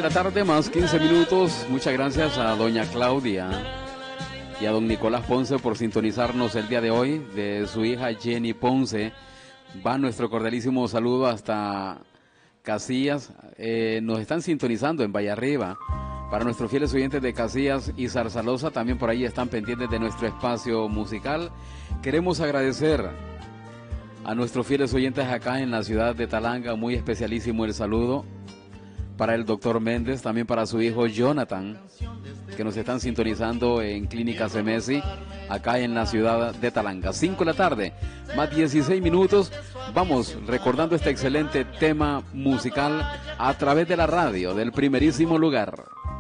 de la tarde más 15 minutos. Muchas gracias a doña Claudia y a don Nicolás Ponce por sintonizarnos el día de hoy. De su hija Jenny Ponce va nuestro cordialísimo saludo hasta Casillas. Nos están sintonizando en Valle Arriba. Para nuestros fieles oyentes de Casillas y Zarzalosa, también por ahí están pendientes de nuestro espacio musical. Queremos agradecer a nuestros fieles oyentes acá en la ciudad de Talanga, muy especialísimo el saludo para el doctor Méndez, también para su hijo Jonathan, que nos están sintonizando en Clínica Semesi, acá en la ciudad de Talanga. 5 de la tarde, más 16 minutos, vamos recordando este excelente tema musical a través de la radio del primerísimo lugar.